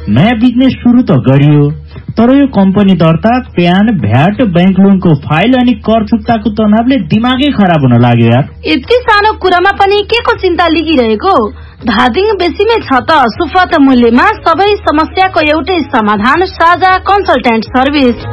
नयाँ बिजनेस सुरु त गरियो, तर यो कम्पनी दर्ता, प्यान, भ्याट, बैंक लोनको फाइल अनि कर चुक्ताको तनावले दिमागै खराब हुन लाग्यो यार। यति सानो कुरामा पनि के को चिन्ता लिगिरहेको? धादिङ बेसीमै छ त सुपथ मूल्यमा सबै समस्याको एउटै समाधान, साझा कन्सल्टेन्ट सर्भिस।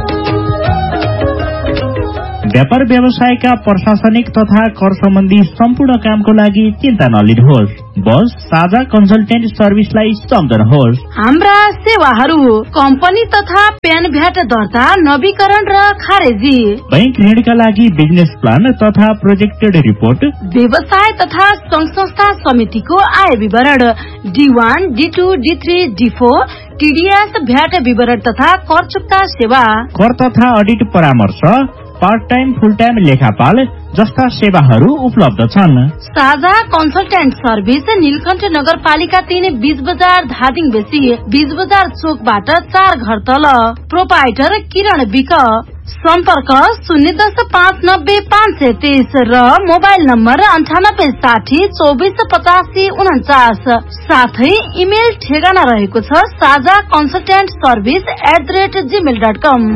व्यापार व्यवसायका प्रशासनिक तथा कर सम्बन्धी सम्पूर्ण कामको लागि चिन्ता नलिनुहोस्, बस साझा कन्सल्टेन्ट सर्भिसलाई सम्झनुहोस्। हाम्रा सेवाहरू कम्पनी तथा प्यान भ्याट दर्ता, नवीकरण र खारेजी, बैंक ऋणका लागि बिजनेस प्लान तथा प्रोजेक्टेड रिपोर्ट, व्यवसाय तथा संघ संस्था समितिको आय विवरण, D1, D2, D3, D4, TDS, VAT विवरण तथा कर चुक्ता सेवा, कर तथा अडिट परामर्श, पार्ट टाइम फुल टाइम लेखापाल जस्ता सेवाहरू उपलब्ध छन्। साझा कन्सल्टेन्ट सर्भिस नीलकण्ठ नगरपालिका 3 बीज बजार धादिङ बेसी, बीज बजार चोकबाट 4 घर तल। प्रोपाइटर किरण विक। सम्पर्क 010590523 र मोबाइल नम्बर 9860248549। साथै इमेल ठेगाना रहेको छ साझा कन्सल्टेन्ट सर्भिस @gmail.com।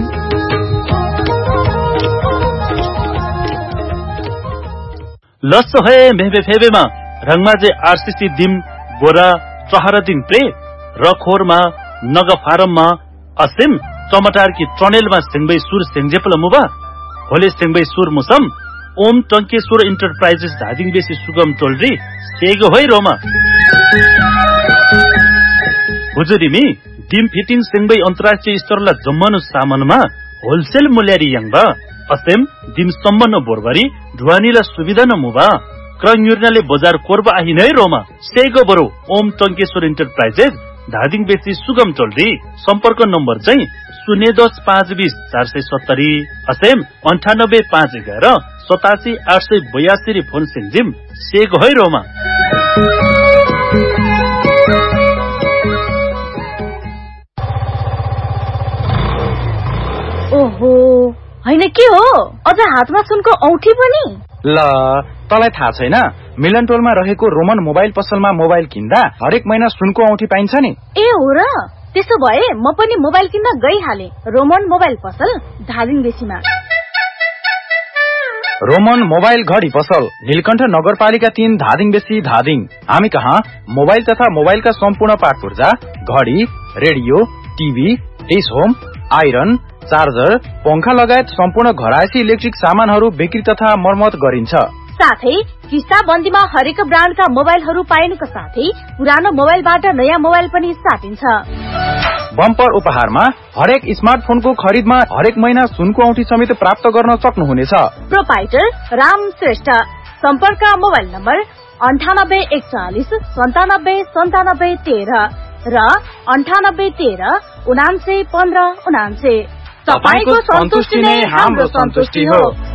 लस्सो है मेबे फेबेमा रंगमाजे आरसीसी दिम बोरा चहरा दिन प्ले रखोरमा नग फारममा असिम टमाटर की ट्रनेलमा सिंगबै सुर सेंजेपल मुबा होले सिंगबै सुर मुसम ओम टंकेश्वर एन्टरप्राइजेस धादिङ बेसी सुगम टोलरी सेगो होय रोमा हुजुरिमी दिम फिटिङ सिंगबै अन्तर्राष्ट्रिय स्तरला जम्मनु सामानमा होलसेल मूल्यरी यंगबा असेम दिम सम्बन्ध बोरबरी ढुवानीला सुविधा न मुबा क्रन्युर्नाले बजार कोरबा आहि नै रोमा सेगो बरो ओम टंकेश्वर एन्टरप्राइजेस धादिङ बेसी सुगम टोलरी सम्पर्क नम्बर चाहिँ 010 520 470 असेम 98 511 87 882 फोन सिंजिम सेगो है रोमा। ओहो हैन के हो, अझ हातमा सुनको औठी पनि? ल तलाई थाहा छैन, मिलन टोलमा रहेको रोमन मोबाइल पसलमा मोबाइल किन्दा हरेक महिना सुनको औठी पाइन्छ नि। ए हो र, त्यसो भए म पनि मोबाइल किन्न गइहाले। रोमन मोबाइल पसल धादिङ बेसीमा। रोमन मोबाइल घडी पसल नीलकण्ठ नगरपालिका 3 धादिङ बेसी धादिङ। हामी कहाँ मोबाइल तथा मोबाइलका सम्पूर्ण पार्ट पूर्जा, घडी, radio, TV, dish home, iron, charger, पंखा लगायत सम्पूर्ण घरायसी इलेक्ट्रिक सामानहरू बिक्री तथा मर्मत गरिन्छ। साथै किस्ता बन्दीमा हरेक ब्रान्डका मोबाइलहरू पाइनुका साथै पुरानो मोबाइलबाट नयाँ मोबाइल पनि साटिन्छ। बम्पर उपहारमा हरेक स्मार्टफोनको खरिदमा हरेक महिना सुनको औठी समेत प्राप्त गर्न सक्नुहुनेछ। प्रोपाइटर राम श्रेष्ठ। सम्पर्क मोबाइल नम्बर 98 140 97 13 र 98 13 79 15 79। तपाईको सन्तुष्टि नै हाम्रो सन्तुष्टि हो।